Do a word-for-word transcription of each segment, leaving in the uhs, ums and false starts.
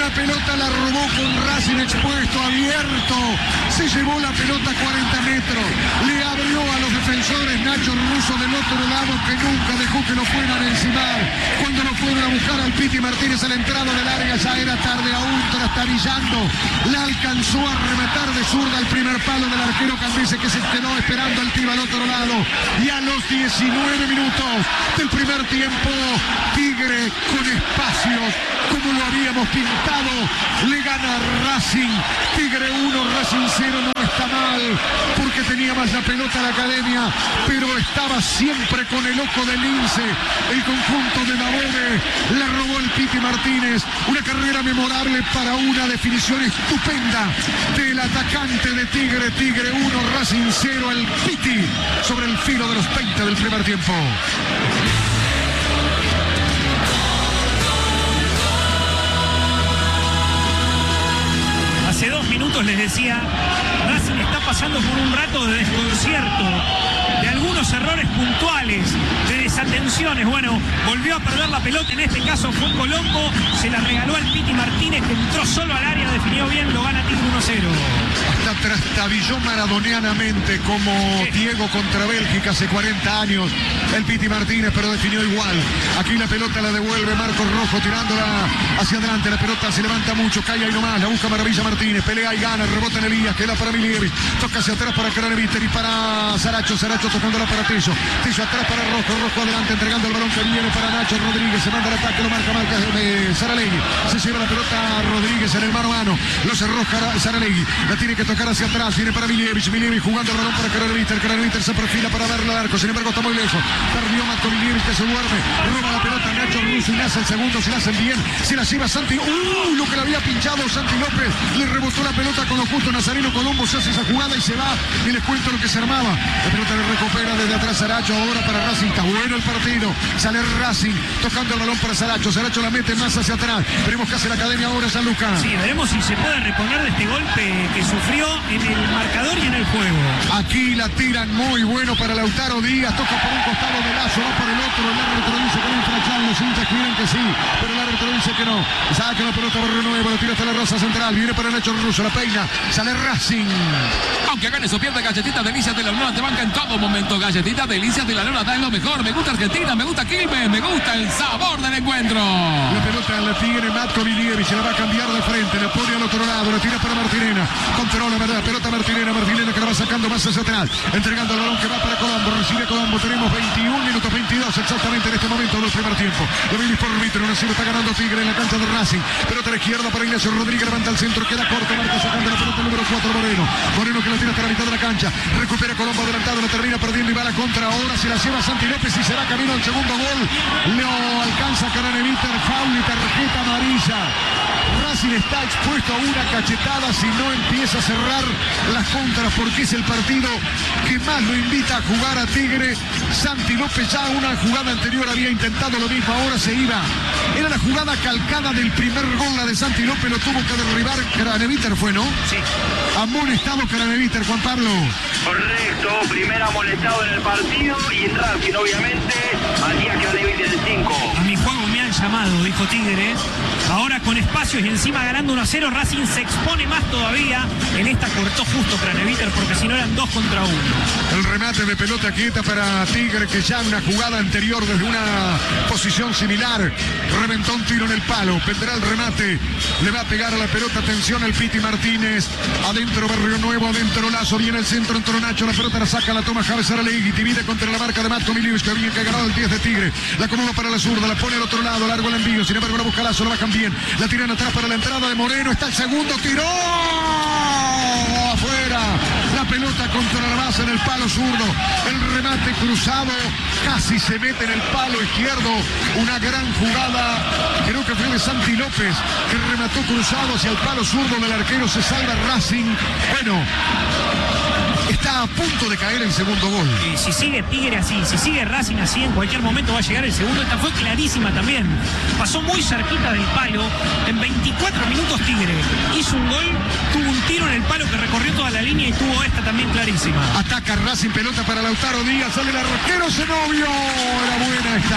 una pelota la robó con Racing expuesto, abierto. Se llevó la pelota a cuarenta metros. Le abrió a los defensores Nacho Russo del otro lado, que nunca dejó que lo fueran encimar. Cuando lo fueron a buscar al Piti Martínez a la entrada del área, ya era tarde aún, trastabillando. La alcanzó a rematar de zurda al primer palo del arquero Cambice, que se quedó esperando al tiro al otro lado. Y a los diecinueve minutos del primer tiempo, Tigre con espacios, como lo habíamos pintado, le gana Racing. Tigre uno, Racing cero. No está mal, porque tenía más la pelota la Academia, pero estaba siempre con el ojo del lince. El conjunto de Nabone la robó el Piti Martínez. Una carrera memorable para una definición estupenda del atacante de Tigre. Tigre uno, Racing cero. El Piti sobre el filo de los veinte del primer tiempo. Hace dos minutos les decía, Racing está pasando por un rato de desconcierto, de algunos errores puntuales, de desatenciones. Bueno, volvió a perder la pelota, en este caso fue Colombo, se la regaló al Piti Martínez, que entró solo al área, definió bien, lo gana Tigre uno cero. Hasta trastabilló maradonianamente como ¿Qué? Diego contra Bélgica hace cuarenta años, el Piti Martínez, pero definió igual. Aquí la pelota la devuelve Marcos Rojo, tirándola hacia adelante, la pelota se levanta mucho, cae ahí nomás, la busca Maravilla Martínez, pelea y gana, rebota en Elías, queda para Milievich, toca hacia atrás para Craneviter y para Saracho, Saracho tocándola para Tello, Tello atrás para Rojo, Rojo adelante entregando el balón que viene para Nacho Rodríguez, se manda el ataque, lo marca, marca eh, Saralegui, se lleva la pelota Rodríguez en el mano a mano, lo cerró Saralegui, la tiene que tocar hacia atrás, viene para Milievich, Milievich jugando el balón para Craneviter, Craneviter se perfila para darle al arco, sin embargo está muy lejos, perdió Matko Milievich, que se duerme, roba la pelota Nacho Russo y le hace el segundo, se la hacen bien, se la lleva Santi, ¡uh! Lo que le había pinchado Santi López, le rebotó la pelota con lo justo, Nazareno Colombo se hace esa jugada y se va, y les cuento lo que se armaba, la pelota le recupera desde atrás Saracho, ahora para Racing, está bueno el partido, sale Racing, tocando el balón para Saracho, Saracho la mete más hacia atrás, veremos qué hace la Academia ahora San Lucas. Sí, veremos si se puede reponer de este golpe que sufrió en el marcador y en el juego. Aquí la tiran muy bueno para Lautaro Díaz, toca por un costado de Lazo, va por el otro, el árbitro dice que no infracción, los hinchas quieren que sí, pero el árbitro dice que no, saca la pelota Barrio Nuevo, la tira hasta la raza central, viene para Nacho Russo, la peina, sale Racing. Aunque gane o pierda, Galletita Delicias de la Luna te banca en todo momento. Galletita Delicias de la Luna da lo mejor. Me gusta Argentina, me gusta Quilmes, me gusta el sabor del encuentro. La pelota la tiene Matko Milievich, se la va a cambiar de frente, la pone al otro lado, la tira para Martinena, controla la pelota Martinena, Martinena que la va sacando más hacia atrás, entregando el balón que va para Colombo, recibe Colombo, tenemos veintiún minutos, veintidós exactamente en este momento del primer tiempo. Lo vimos por Víctor, una está ganando Tigre en la cancha de Racing, pelota a la izquierda para Ignacio Rodríguez, levanta al centro, queda corto, marca sacando la pelota número cuatro Moreno, Moreno que la tira hasta la mitad de la cancha, recupera Colombo adelantado, la termina perdiendo y va a la contra, ahora se la lleva Santi López y será camino al segundo gol, lo alcanza Craneviter, foul y tarjeta amarilla. Racing está expuesto a una cachetada si no empieza a cerrar las contras, porque es el partido que más lo invita a jugar a Tigre. Santi López ya una jugada anterior había intentado lo mismo, ahora se iba. Era la jugada calcada del primer gol, la de Santi López, lo tuvo que derribar Craneviter, fue, ¿no? Sí. Amonestado Craneviter, Juan Pablo. Correcto, primero amonestado en el partido y en Racing, obviamente, Matías Craneviter el cinco. A mi juego me han llamado, dijo Tigre. Ahora con espacios y encima ganando uno a cero, Racing se expone más todavía. En esta cortó justo Craneviter, porque si no eran dos contra uno. El remate de pelota quieta para Tigre, que ya una jugada anterior desde una posición similar reventó un tiro en el palo. Vendrá el remate, le va a pegar a la pelota, atención el Piti Martínez, adentro Barrio Nuevo, adentro Lazo, viene el centro, entró Nacho, la pelota la saca, la toma Javes Saralegui, divide contra la marca de Matko Milievich, que bien que ha ganado el diez de Tigre, la acomoda para la zurda, la pone al otro lado, largo el envío, sin embargo la busca Lazo, la bajan bien, la tiran atrás para la entrada de Moreno, está el segundo, tiró afuera, la pelota contra la base en el palo zurdo, el remate cruzado, casi se mete en el palo izquierdo, una gran jugada, creo que fue de Santi López, que remató cruzado hacia el palo zurdo del arquero, se salva Racing, bueno, está a punto de caer el segundo gol. Y si sigue Tigre así, si sigue Racing así, en cualquier momento va a llegar el segundo. Esta fue clarísima también. Pasó muy cerquita del palo. En veinticuatro minutos Tigre hizo un gol, tuvo un tiro en el palo que recorrió toda la línea y tuvo esta también clarísima. Ataca Racing, pelota para Lautaro Díaz, sale el arquero Zenobio. Era buena esta.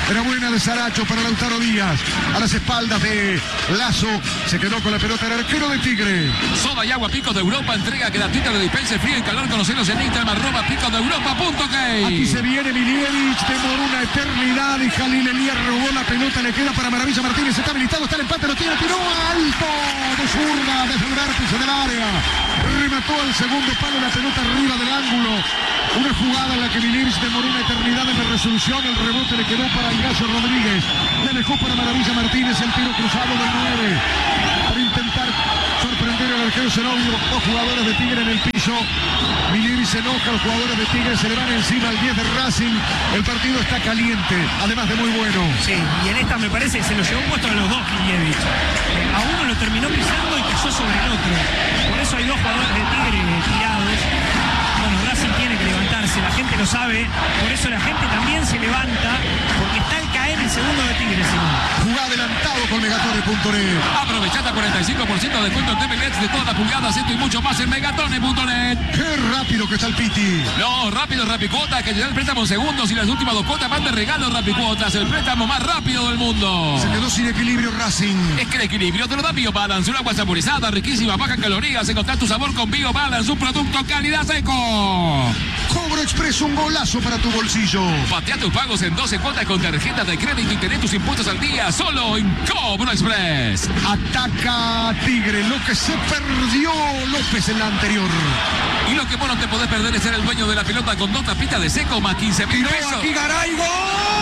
Era buena de Saracho para Lautaro Díaz. A las espaldas de Lazo. Se quedó con la pelota el arquero de Tigre. Soda y agua Picos de Europa. Entrega gratuita de dispense frío y calor. Conoceros en Instagram, arroba picos de europa punto k. Aquí se viene Milievich. Demoró una eternidad y Jalil Elías robó la pelota. Le queda para Maravilla Martínez. Está habilitado. Está el empate. Lo tiene. Tiró alto. De zurda. Desde el vértice del área. Remató al segundo palo. La pelota arriba del ángulo. Una jugada en la que Milievich demoró una eternidad en la resolución. El rebote le quedó para el Gallo Rodríguez. Le dejó para Maravilla Martínez el tiro cruzado del nueve. Para intentar sorprender al arquero Zenobio. Dos jugadores de Tigre en el piso. Milievich se enoja. Los jugadores de Tigre se le van encima al diez de Racing. El partido está caliente. Además de muy bueno. Sí, y en esta me parece que se lo llevó puesto a los dos Milievich. Eh, a uno lo terminó pisando y cayó sobre el otro. Por eso hay dos jugadores de Tigre tirados. Bueno, Racing tiene que levantarse, la gente lo sabe, por eso la gente también se levanta, porque está al caer el segundo de Tigre. Jugada adelantado con Megatone punto net. Aprovechate cuarenta y cinco por ciento de descuento en T V L E Ds de todas las pulgadas, esto y mucho más en megatone punto net. Qué rápido que está el Piti. No, rápido Rapicuotas, que te da el préstamo en segundos y las últimas dos cuotas van de regalo. Rapicuotas, el préstamo más rápido del mundo. Se quedó sin equilibrio Racing. Es que el equilibrio te lo da BioBalance, una agua saborizada, riquísima, baja en calorías. Encontrar tu sabor con BioBalance, un producto calidad seco. Cobro Express, un golazo para tu bolsillo. Patea tus pagos en doce cuotas con tarjeta de crédito y tener tus impuestos al día solo en Cobro Express. Ataca Tigre, lo que se perdió López en la anterior. Y lo que vos no te podés perder es ser el dueño de la pelota con dos tapitas de seco más quince mil pesos. Aquí Garay, ¡gol!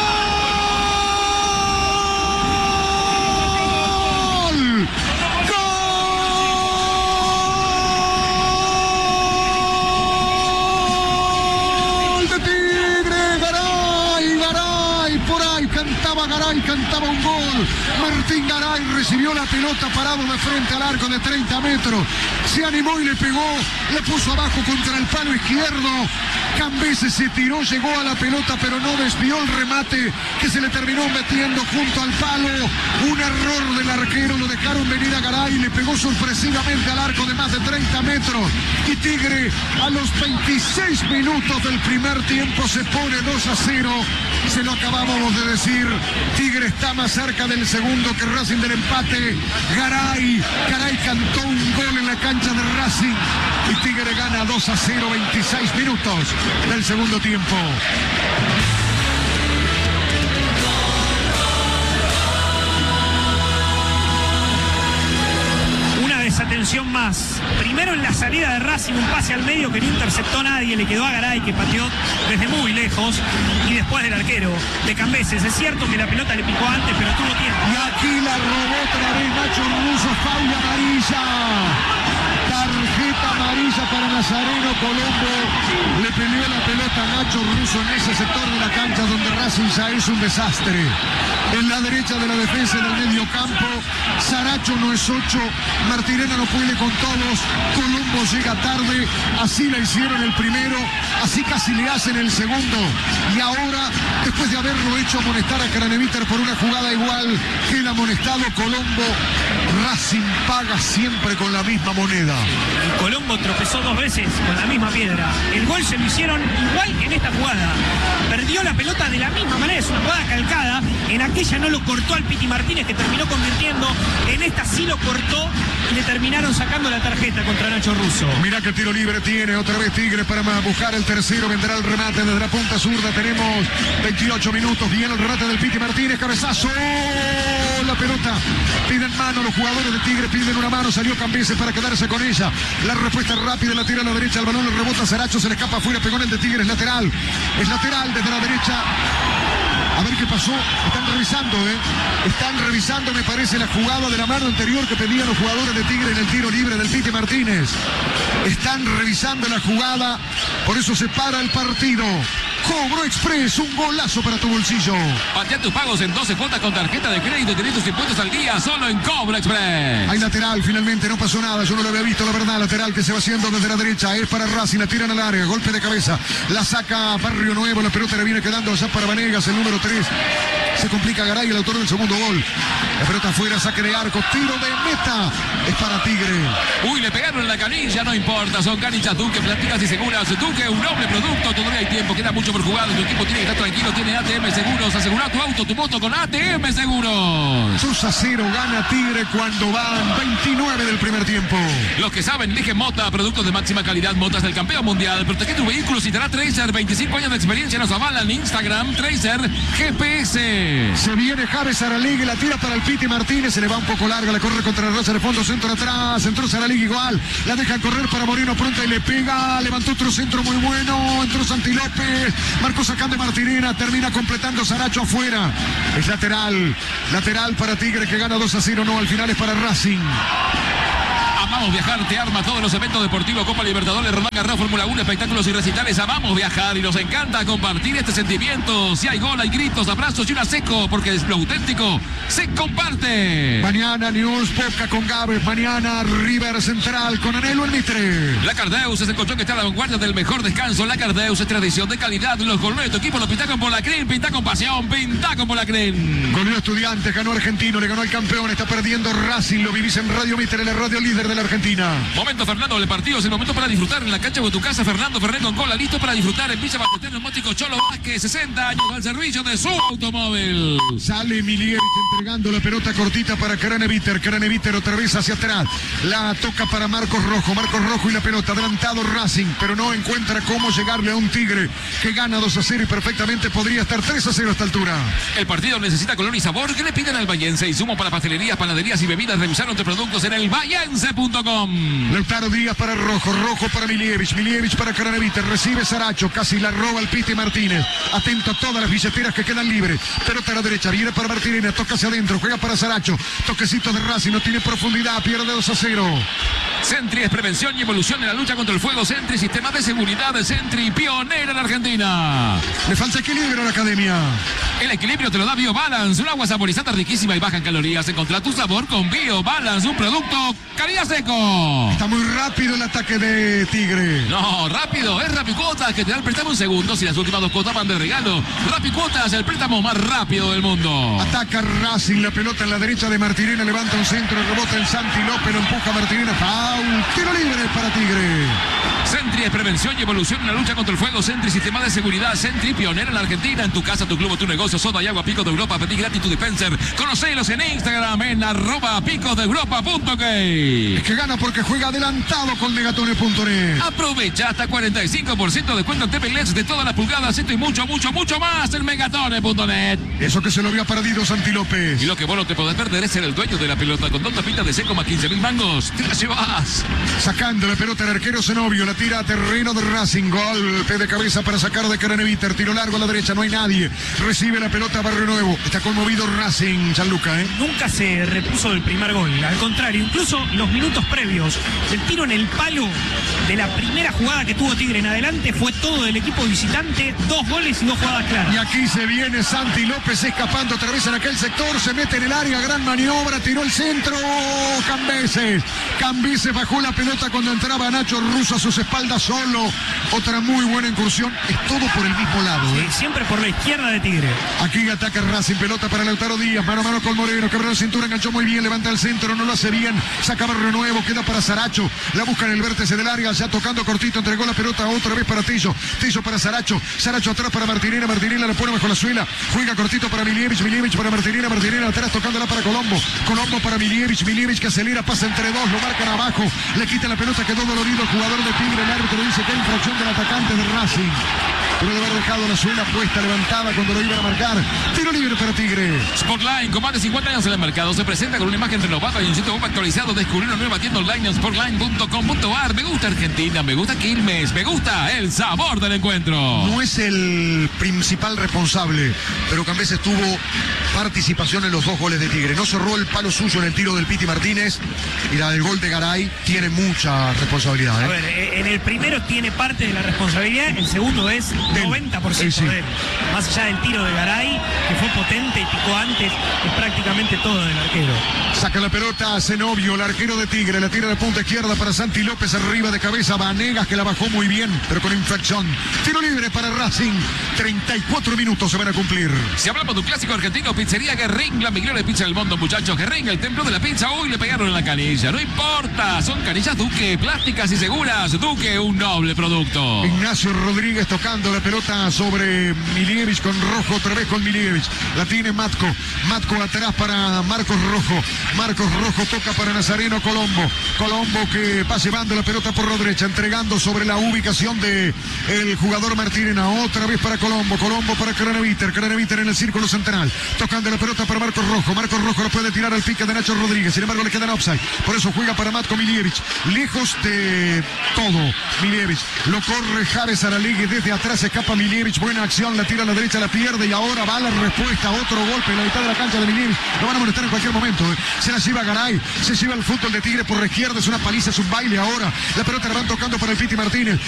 Cantaba Garay, cantaba un gol. Martín Garay recibió la pelota parado de frente al arco de treinta metros. Se animó y le pegó. Le puso abajo contra el palo izquierdo. Cambese se tiró, llegó a la pelota, pero no desvió el remate que se le terminó metiendo junto al palo. Un error del arquero, lo dejaron venir a Garay, le pegó sorpresivamente al arco de más de treinta metros. Y Tigre a los veintiséis minutos del primer tiempo se pone dos a cero. Se lo acabamos de decir. Tigre está más cerca del segundo que Racing del empate. Garay, Garay cantó un gol en la cancha de Racing. Y Tigre gana dos a cero, veintiséis minutos del segundo tiempo. Una desatención más. Primero en la salida de Racing, un pase al medio que no interceptó nadie, le quedó a Garay que pateó desde muy lejos. Y después del arquero de Cambeses. Es cierto que la pelota le picó antes, pero tuvo tiempo. Y aquí la robó otra vez Nacho Russo, faula amarilla. Tarjeta amarilla para Nazareno Colombo. Le peleó la pelota a Nacho Russo en ese sector de la cancha donde Racing ya es un desastre. En la derecha de la defensa del medio campo, Saracho no es ocho, Martirena no puede con todos, Colombo llega tarde, así la hicieron el primero, así casi le hacen el segundo. Y ahora, después de haberlo hecho amonestar a Craneviter por una jugada igual que el amonestado Colombo, Racing paga siempre con la misma moneda. Y Colombo tropezó dos veces con la misma piedra. El gol se lo hicieron igual que en esta jugada. Perdió la pelota de la misma manera, es una jugada calcada. En aquella no lo cortó al Piti Martínez, que terminó convirtiendo. En esta sí lo cortó y le terminaron sacando la tarjeta contra Nacho Russo. Mirá que tiro libre tiene otra vez Tigre para buscar el tercero. Vendrá el remate desde la punta zurda. Tenemos veintiocho minutos. Viene el remate del Piti Martínez. Cabezazo. La pelota. Piden mano los jugadores de Tigre. Piden una mano. Salió Cambeses para quedarse con ella. La respuesta rápida. La tira a la derecha. El balón le rebota a Saracho. Se le escapa afuera. Pegó en el de Tigre. Es lateral. Es lateral desde la derecha. A ver qué pasó. Están revisando, ¿eh? Están revisando, me parece, la jugada de la mano anterior que pedían los jugadores de Tigre en el tiro libre del Piti Martínez. Están revisando la jugada. Por eso se para el partido. Cobro Express, un golazo para tu bolsillo. Patea tus pagos en doce cuotas con tarjeta de crédito y tenés tus impuestos al día solo en Cobro Express. Hay lateral, finalmente no pasó nada. Yo no lo había visto, la verdad. Lateral que se va haciendo desde la derecha. Es para Racing, la tiran al área. Golpe de cabeza. La saca Barrio Nuevo. La pelota le viene quedando allá para Vanegas, el número tres. Se complica Garay, el autor del segundo gol. La pelota afuera, saque de arco, tiro de meta. Es para Tigre. Uy, le pegaron en la canilla, no importa. Son canillas Duque, plásticas y seguras. Duque, un noble producto. Todavía hay tiempo, queda mucho por jugar. Tu equipo tiene que estar tranquilo. Tiene A T M Seguros. Asegura tu auto, tu moto con A T M Seguros. dos a cero gana Tigre cuando van veintinueve del primer tiempo. Los que saben, eligen Mota, productos de máxima calidad. Motas del campeón mundial. Protege tu vehículo si te da Tracer. veinticinco años de experiencia nos avalan. Instagram, Tracer G P S. Se viene Javes Araligui, la tira para el Piti Martínez. Se le va un poco larga, le corre contra el Rosa de fondo, centro atrás. Entró Araligui igual. La deja correr para Moreno pronta y le pega. Levantó otro centro muy bueno. Entró Santi López. Marcó sacando Martinena. Termina completando Saracho afuera. Es lateral. Lateral para Tigre que gana dos a cero. No, al final es para Racing. Amamos viajar, te arma todos los eventos deportivos, Copa Libertadores, Roland Garros, Fórmula uno, espectáculos y recitales. Amamos viajar y nos encanta compartir este sentimiento. Si hay gol, hay gritos, abrazos y una seco, porque es lo auténtico se comparte. Mañana News Boca con Gávez, mañana River Central con Anhelo el Mitre. La Cardeus es el colchón que está a la vanguardia del mejor descanso. La Cardeus es tradición de calidad. Los colores de tu equipo lo pinta con Polacren, pinta con pasión, pinta con Polacren. Goleó Estudiantes, ganó Argentino, le ganó al campeón, está perdiendo Racing. Lo vivís en Radio Mitre, la radio líder de la Argentina. Momento Fernando del partido, es el momento para disfrutar en la cancha o en tu casa. Fernando Ferrer con cola, listo para disfrutar en Villa Ballester Neumático Cholo Vázquez, sesenta años al servicio de su automóvil. Sale Milievich entregando la pelota cortita para Craneviter. Craneviter otra vez hacia atrás. La toca para Marcos Rojo. Marcos Rojo y la pelota. Adelantado Racing, pero no encuentra cómo llegarle a un Tigre que gana dos a cero y perfectamente podría estar tres a cero a esta altura. El partido necesita color y sabor. ¿Qué le piden al Vallense? Insumo para pastelerías, panaderías y bebidas. Revisar nuestros productos en el vallense punto com. Lautaro Díaz para Rojo. Rojo para Milievich. Milievich para Craneviter. Recibe Saracho. Casi la roba el Piti Martínez. Atento a todas las billeteras que quedan libres. Pelota a la derecha. Viene para Martínez. Toca hacia adentro. Juega para Saracho. Toquecito de Racing. No tiene profundidad. Pierde dos a cero. Sentry es prevención y evolución en la lucha contra el fuego. Sentry, sistema de seguridad de Sentry, pionera en Argentina. Le falta equilibrio a la academia. El equilibrio te lo da BioBalance, un agua saborizada riquísima y baja en calorías. Encontrá tu sabor con BioBalance, un producto calidad seco. Está muy rápido el ataque de Tigre. No, rápido, es Rapicuotas que te da el préstamo en segundos y las últimas dos cuotas van de regalo. Rapicuotas, el préstamo más rápido del mundo. Ataca Racing, la pelota en la derecha de Martinena, levanta un centro, rebota en Santi López, lo empuja Martinena. Foul, tiro libre para Tigre. Sentry es prevención y evolución en la lucha contra el fuego. Sentry, sistema de seguridad. Sentry, pionera en la Argentina. En tu casa, tu club, tu negocio. Soda y agua Pico de Europa. Pedí gratis tu dispenser. Conocelos en Instagram en arroba pico de europa punto que. Es que gana porque juega adelantado con megatone punto net. Aprovecha hasta cuarenta y cinco por ciento de descuento en T V L E D de todas las pulgadas. Esto y mucho, mucho, mucho más en megatone punto net. Eso que se lo había perdido Santi López. Y lo que vos no te podés perder es ser el dueño de la pelota. Con dos tapitas de seco más quince mil mangos. Te la llevas. Sacando la pelota el arquero Zenobio. La tira a terreno de Racing. Golpe de cabeza para sacar de Craneviter. Tiro largo a la derecha. No hay nadie. Recibe la pelota Barrio Nuevo. Está conmovido Racing. Gianluca, ¿eh? Nunca se repuso del primer gol. Al contrario, incluso los minutos previos. El tiro en el palo de la primera jugada que tuvo Tigre en adelante fue todo del equipo visitante. Dos goles y dos jugadas claras. Y aquí se viene Santi López escapando otra vez en aquel sector. Se mete en el área. Gran maniobra. Tiró el centro. Cambeses. Cambeses bajó la pelota cuando entraba Nacho Russo a sus espaldas solo. Otra muy buena incursión. Es todo por el mismo lado, ¿eh? Sí, siempre por la izquierda de Tigre. Aquí ataca Racing. Pelota para Lautaro Díaz. Mano a mano con Moreno. Quebró la cintura. Enganchó muy bien. Levanta el centro. No lo hace bien. Saca Barrio Nuevo. Queda para Saracho. La busca en el vértice del área. Ya tocando cortito. Entregó la pelota otra vez para Tillo. Tillo para Saracho. Saracho atrás para Martinena. Martinena la pone bajo la suela. Juega cortito para Milievich. Milievich para Martinena. Martinena atrás tocándola para Colombo. Colombo para Milievich. Milievich que acelera. Pasa entre dos. Lo marcan abajo. Le quita la pelota. Quedó dolorido el jugador de Tigre. El árbitro dice que hay infracción del atacante de Racing. Pero de haber dejado la suela puesta, levantada cuando lo iban a marcar. Tiro libre para Tigre. Sportline, con más de cincuenta años en el mercado, se presenta con una imagen renovada y un sitio web actualizado. Descubrir una nueva tienda online en sportline punto com punto a r. Me gusta Argentina, me gusta Quilmes, me gusta el sabor del encuentro. No es el principal responsable, pero Cambeses tuvo participación en los dos goles de Tigre. No cerró el palo suyo en el tiro del Piti Martínez y la del gol de Garay tiene mucha responsabilidad, ¿eh? A ver, en el primero tiene parte de la responsabilidad, el segundo es noventa por ciento sí, sí. de él. Más allá del tiro de Garay, que fue potente y picó antes, es prácticamente todo del arquero. Saca la pelota a Zenobio, el arquero de Tigre, la tira de punta izquierda para Santi López, arriba de cabeza Vanegas, que la bajó muy bien, pero con infracción. Tiro libre para Racing, treinta y cuatro minutos se van a cumplir. Si hablamos de un clásico argentino, pizzería Guerrín, la mejor pizza del mundo, muchachos. Guerrín, el templo de la pizza, hoy le pegaron en la canilla. No importa, son canillas Duque, plásticas y seguras. Duque, un noble producto. Ignacio Rodríguez tocando la pelota sobre Milievich con Rojo, otra vez con Milievich. La tiene Matco, Matco atrás para Marcos Rojo. Marcos Rojo toca para Nazareno Colombo. Colombo que va llevando la pelota por la derecha, entregando sobre la ubicación de el jugador Martínez. Otra vez para Colombo, Colombo para Craneviter, Craneviter en el círculo central, tocando la pelota para Marcos Rojo. Marcos Rojo lo puede tirar al pique de Nacho Rodríguez, sin embargo le queda en offside. Por eso juega para Matko Milievich, lejos de todo. Milievich lo corre Javes Aralegui, desde atrás escapa Milievich, buena acción, la tira a la derecha, la pierde y ahora va la respuesta, otro golpe en la mitad de la cancha de Milievich. Lo van a molestar en cualquier momento. Eh. Se la lleva Garay, se lleva el fútbol de Tigre por la izquierda, es una paliza, es un baile ahora. La pelota la van tocando para el Piti Martínez.